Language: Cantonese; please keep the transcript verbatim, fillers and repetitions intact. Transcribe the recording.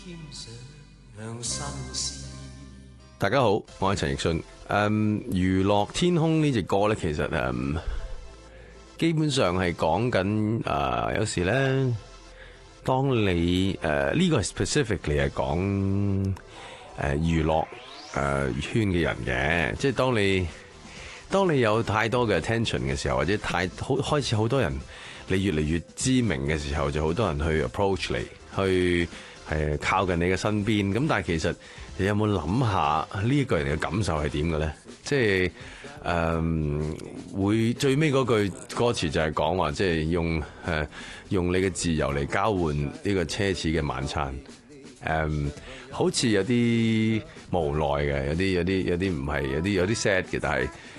大家好，我係陳奕迅。誒，娛樂天空呢隻歌咧，其實誒、um, 基本上係講緊誒，有時咧，當你誒呢、呃這個係 specifically 係講誒娛樂誒圈嘅人嘅，即係當你當你有太多嘅 attention 嘅時候，或者太好開始好多人你越嚟越知名嘅時候，就好多人去 approach 你，去係靠近你嘅身邊。咁但係其實你有冇諗下呢一個人嘅感受係點嘅咧？即係誒、嗯、會最尾嗰句歌詞就係講話，即係用誒、呃、用你嘅自由嚟交換呢個奢侈嘅晚餐。誒、嗯、好似有啲無奈嘅，有啲有啲有啲唔係有啲有啲 sad 嘅，但係